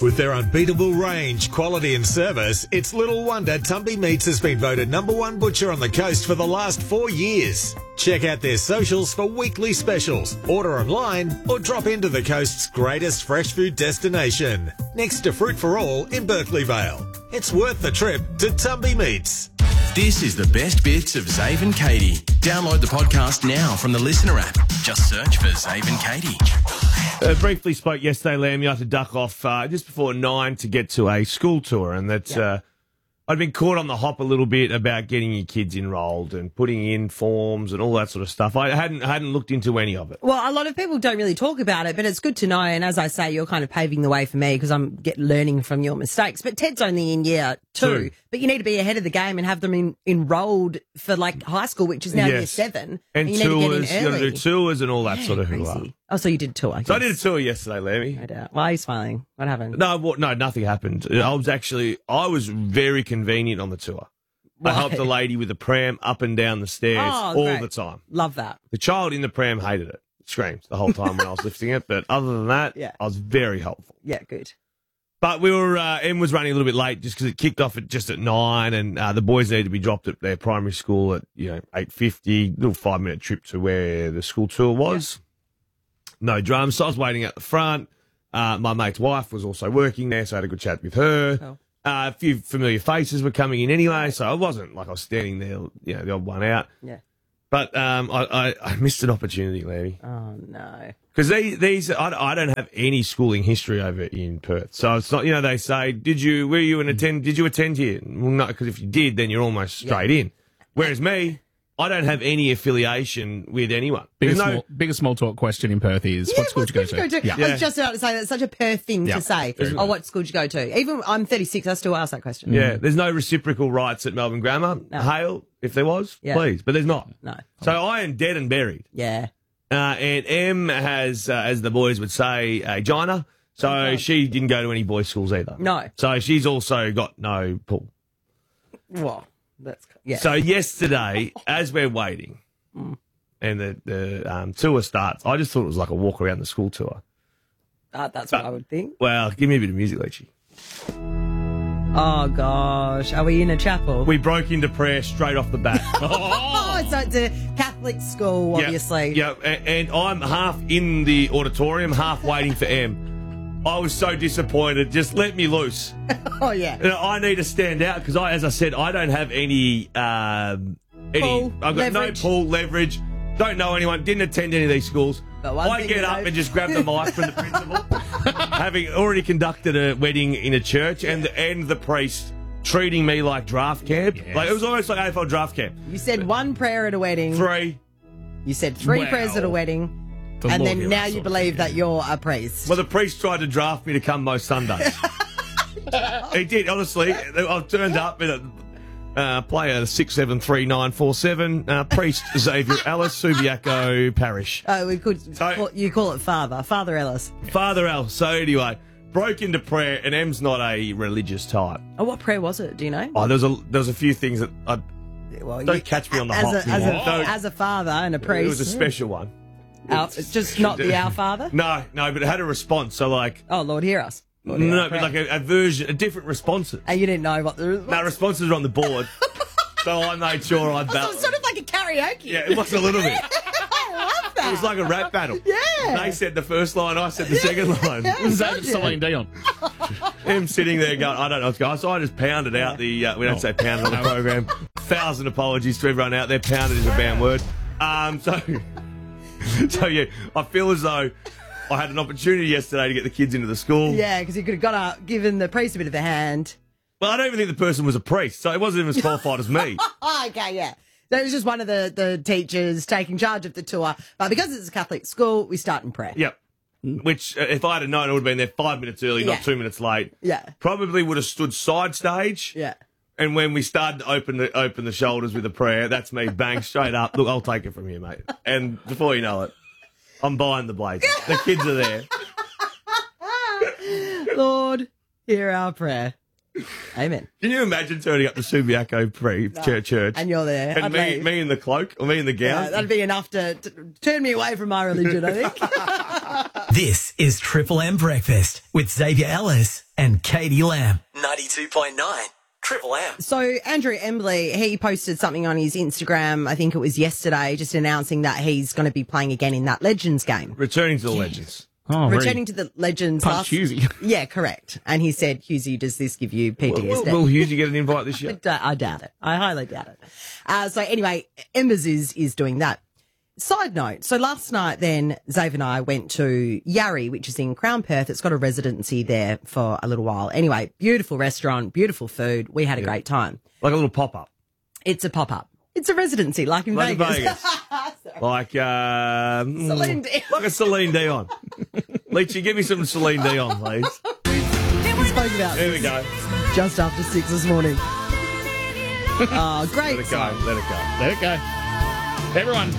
With their unbeatable range, quality and service, it's little wonder Tumby Meats has been voted #1 butcher on the coast for the last 4 years. Check out their socials for weekly specials, order online or drop into the coast's greatest fresh food destination, next to Fruit for All in Berkeley Vale. It's worth the trip to Tumby Meats. This is the best bits of Zave and Katie. Download the podcast now from the Listener app. Just search for Zave and Katie. Briefly spoke yesterday, Lamb. You had to duck off just before 9 to get to a school tour, and that's I'd been caught on the hop a little bit about getting your kids enrolled and putting in forms and all that sort of stuff. I hadn't looked into any of it. Well, a lot of people don't really talk about it, but it's good to know. And as I say, you're kind of paving the way for me because I'm learning from your mistakes. But Ted's only in year 2, but you need to be ahead of the game and have them enrolled for like high school, which is now year 7. And you tours, need to get in you got to early. do tours and all that sort of hula. Crazy. Oh, so you did a tour. So I did a tour yesterday, Lammy. No doubt. Why are you smiling? What happened? No, nothing happened. I was very convenient on the tour. I helped a lady with a pram up and down the stairs all great. the time. Love that. The child in the pram hated it. Screamed the whole time when I was lifting it. But other than that, I was very helpful. Yeah, good. But we were, Em was running a little bit late just because it kicked off at 9 and the boys needed to be dropped at their primary school at, 8:50, little 5-minute trip to where the school tour was. Yeah. No drums. So I was waiting at the front. My mate's wife was also working there, so I had a good chat with her. Oh. A few familiar faces were coming in anyway, so it wasn't like I was standing there, the odd one out. Yeah. But I missed an opportunity, Larry. Oh, no. Because I don't have any schooling history over in Perth. So it's not, they say, did you attend here? Well, no, because if you did, then you're almost straight in. Whereas me, I don't have any affiliation with anyone. Biggest small talk question in Perth is, what school did you go to? Yeah. I was just about to say, that's such a Perth thing to say. Oh, what school did you go to? Even I'm 36, I still ask that question. Yeah, there's no reciprocal rights at Melbourne Grammar. No. Hail, if there was, please. But there's not. No. So I am dead and buried. Yeah. And Em has, as the boys would say, a gina. So she didn't go to any boys' schools either. No. So she's also got no pull. Well, that's... Yeah. So yesterday, as we're waiting, and the tour starts, I just thought it was like a walk around the school tour. That's what I would think. Well, give me a bit of music, Leachy. Oh, gosh. Are we in a chapel? We broke into prayer straight off the bat. Oh, so it's a Catholic school, obviously. Yeah, and I'm half in the auditorium, half waiting for Em. I was so disappointed. Just let me loose. Oh, yeah. I need to stand out because, as I said, I don't have any pull, I've got leverage. no pull, leverage. Don't know anyone. Didn't attend any of these schools. I get up and just grab the mic from the principal, having already conducted a wedding in a church, and the priest treating me like draft camp. Yes. Like it was almost like AFL draft camp. You said 1 prayer at a wedding. 3. You said 3 prayers at a wedding. And then now you believe that you're a priest. Well, the priest tried to draft me to come most Sundays. He did, honestly. I've turned up in a player 673947, priest Xavier Ellis, Subiaco Parish. Oh, you call it Father Ellis. Father Ellis. So anyway, broke into prayer, and Em's not a religious type. Oh, what prayer was it? Do you know? Oh, there was a few things that don't catch me on the hop. As a father and a priest. It was a special one. It's just not the Our Father? No, but it had a response. So like, oh, Lord, hear us. Lord, no, but like a version, a different responses. And you didn't know what the responses are on the board. So I made sure I So it's sort of like a karaoke. Yeah, it was a little bit. I love that. It was like a rap battle. Yeah. They said the first line, I said the second line. Celine Dion. Him sitting there going, I don't know what's going on. So I just pounded out we don't say pounded on the program. 1,000 apologies to everyone out there. Pounded is a banned word. So yeah, I feel as though I had an opportunity yesterday to get the kids into the school. Yeah, because you could have got up, given the priest a bit of a hand. Well, I don't even think the person was a priest, so it wasn't even as qualified as me. Okay, yeah. That was just one of the teachers taking charge of the tour. But because it's a Catholic school, we start in prayer. Yep. Which, if I had known, I would have been there 5 minutes early, not 2 minutes late. Yeah. Probably would have stood side stage. Yeah. And when we started to open the shoulders with a prayer, that's me, bang, straight up. Look, I'll take it from here, mate. And before you know it, I'm buying the Blazers. The kids are there. Lord, hear our prayer. Amen. Can you imagine turning up the Subiaco church? And you're there. And me in the cloak, or me in the gown? Yeah, that'd be enough to turn me away from my religion, I think. This is Triple M Breakfast with Xavier Ellis and Katie Lamb. 92.9 Triple M. So Andrew Embley, he posted something on his Instagram, I think it was yesterday, just announcing that he's going to be playing again in that Legends game. Returning to the Legends. Oh, Returning to the Legends. Punch Hughesy. Yeah, correct. And he said, Hughesy, does this give you PTSD? Will Hughesy get an invite this year? I doubt it. I highly doubt it. So anyway, Embers is doing that. Side note, so last night then, Zave and I went to Yarry, which is in Crown Perth. It's got a residency there for a little while. Anyway, beautiful restaurant, beautiful food. We had a great time. Like a little pop-up. It's a pop-up. It's a residency, like in Like Vegas. in Vegas. Like, Celine Dion. like a Celine Dion. Leachy, give me some Celine Dion, please. We spoke about There we go. just after 6 this morning. Oh, great. Let it go. Let it go. Let it go. Everyone.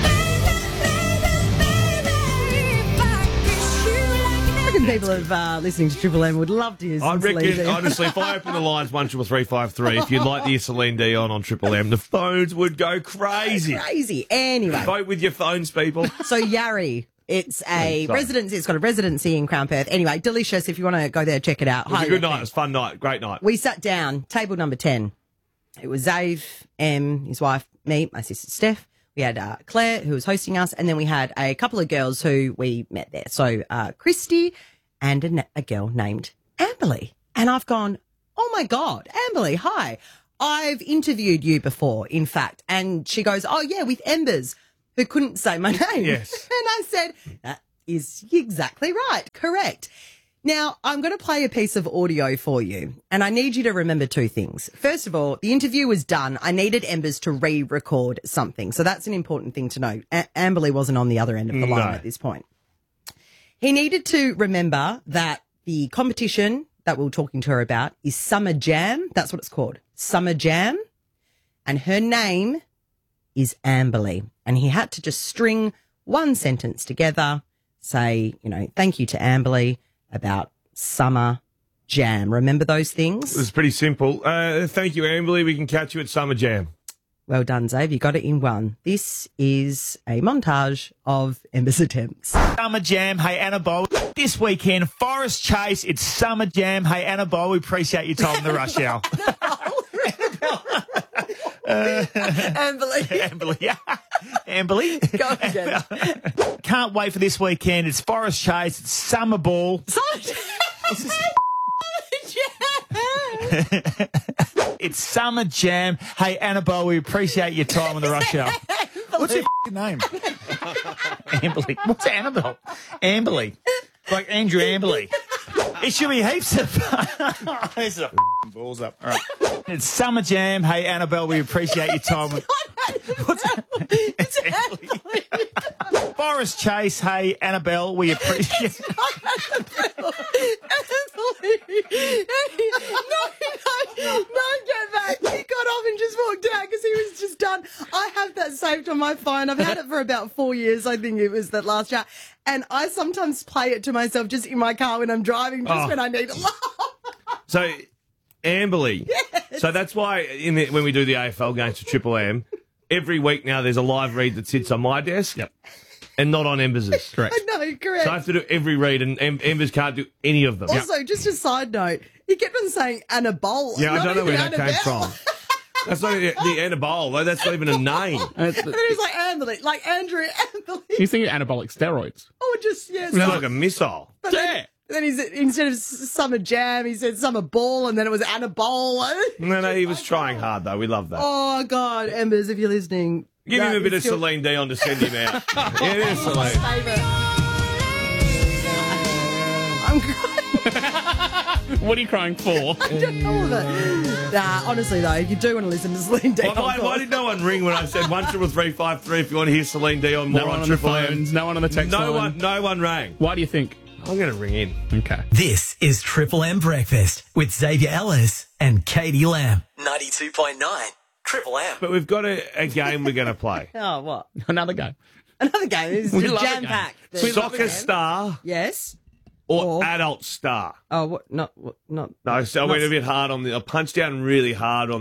I reckon people of listening to Triple M would love to hear some I Celine reckon, Dion. honestly, if I open the lines 13353, if you'd like to hear Celine Dion on Triple M, the phones would go crazy. Crazy. Anyway, Vote with your phones, people. so Yarry, it's a Sorry. residency. It's got a residency in Crown Perth. Anyway, delicious. If you want to go there, check it out. It was a Highly good night. It recommend. was a fun night. Great night. We sat down, table number 10. It was Zave, his wife, me, my sister Steph. We had Claire, who was hosting us, and then we had a couple of girls who we met there. So Christy and a girl named Amberly. And I've gone, oh my God, Amberly, hi. I've interviewed you before, in fact. And she goes, oh yeah, with Embers, who couldn't say my name. Yes. And I said, that is exactly right. Correct. Now, I'm going to play a piece of audio for you, and I need you to remember two things. First of all, the interview was done. I needed Embers to re-record something, so that's an important thing to know. Amberly wasn't on the other end of the line at this point. He needed to remember that the competition that we were talking to her about is Summer Jam. That's what it's called, Summer Jam, and her name is Amberly. And he had to just string one sentence together, say, thank you to Amberly about Summer Jam. Remember those things? It was pretty simple. Thank you, Amberly. We can catch you at Summer Jam. Well done, Zave. You got it in one. This is a montage of Ember's attempts. Summer Jam, hey Annabelle. This weekend, Forest Chase, it's Summer Jam, hey Annabelle. We appreciate your time in the rush hour. Amberly. Amberly, yeah. Amberly. Go again. Can't wait for this weekend. It's Forest Chase, it's Summer Ball. It's Summer Jam. Hey Annabelle, we appreciate your time in the rush hour. What's your name? Amberly. What's Annabelle? Amberly. Like Andrew Amberly. It should be heaps of These are balls up. All right. It's Summer Jam. Hey Annabelle, we appreciate your time. What's it's Amberly. Forest Chase. Hey Annabelle, we appreciate. No, get back. He got off and just walked out because he was just done. I have that saved on my phone. I've had it for about 4 years. I think it was that last chat. And I sometimes play it to myself just in my car when I'm driving, just when I need to laugh. So, Amberly. Yes. So that's why when we do the AFL games for Triple M, every week now there's a live read that sits on my desk. Yep. And not on Embers'. Correct. I know, correct. So I have to do every read, and Embers can't do any of them. Also, just a side note, he kept on saying Annabelle. Yeah, I don't know where that came Annabelle. from. That's not the Annabelle, though. That's not even a name. And then he was like Amberly, like Andrew Amberly. He's thinking anabolic steroids. Oh, just, yes. It's like a missile. But then he said, instead of Summer Jam, he said Summer Ball, and then it was Annabelle. No, he was trying hard, though. We love that. Oh, God, Embers, if you're listening. Give him a bit of still Celine Dion to send him out. Yeah, it is my Celine. favourite. I'm crying. What are you crying for? All of it. Honestly, though, if you do want to listen to Celine Dion. Why did no one ring when I said 13353 if you want to hear Celine Dion more No one on on the Triple M? phones, no one on the text line. No one rang. Why do you think? I'm going to ring in. Okay. This is Triple M Breakfast with Xavier Ellis and Katie Lamb. 92.9 Triple M. But we've got a game we're going to play. Oh, what? Another go. Another game. It's We just love a game. jam-packed. Soccer star Yes. or adult star? Oh, what? Not. No, so I went a bit hard on I punched down really hard on the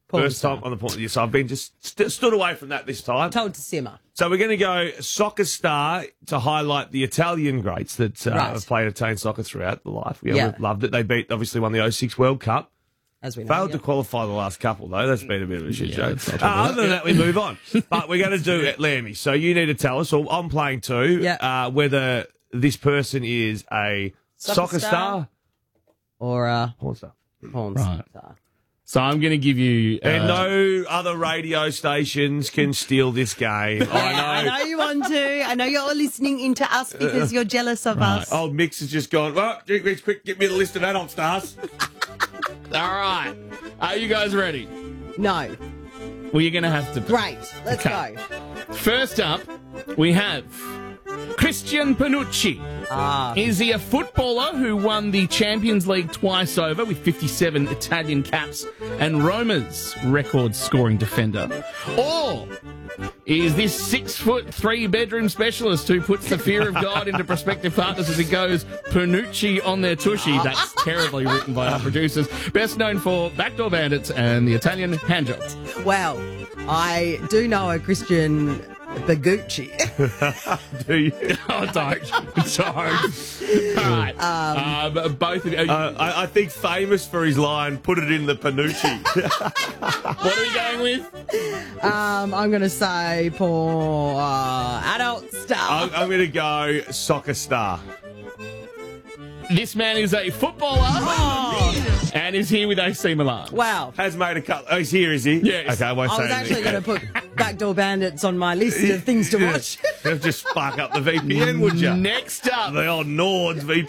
Porn First star. time on the porn. So I've been just stood away from that this time. Told to simmer. So we're going to go soccer star to highlight the Italian greats that Right. have played Italian soccer throughout the life. Yeah. We've loved it. They obviously won the 06 World Cup. As we know. Failed to yeah. qualify the last couple, though. That's been a bit of a shit show. it's not Other than that, we move on. But we're going to do it, Lammy. So you need to tell us, or I'm playing too, Yeah. whether this person is a soccer star Or a porn star. porn Right. star. So I'm going to give you. And no other radio stations can steal this game. I know you want to. I know you're all listening into us because you're jealous of us. Old Mix has just gone, well, Rich, quick, get me the list of adult stars. All right. Are you guys ready? No. Well, you're going to have to. Great. Let's Okay. go. First up, we have Christian Panucci. Is he a footballer who won the Champions League twice over with 57 Italian caps and Roma's record scoring defender? Or is this 6 foot 3 bedroom specialist who puts the fear of God into prospective partners as he goes Panucci on their tushy? That's terribly written by our producers. Best known for Backdoor Bandits and the Italian handjobs. Well, I do know a Christian Bagucci. Do you? Oh, don't. All right. Both of you. I think famous for his line, put it in the Panucci. What are we going with? I'm going to say poor adult star. I'm going to go soccer star. This man is a footballer and is here with AC Milan. Wow. Has made a cut. Oh, he's here, is he? Yes. Okay, I won't I say was actually anything. going to put Backdoor Bandits on my list of things to watch. Just spark up the VPN, would you? Next up. The old Nords VPN.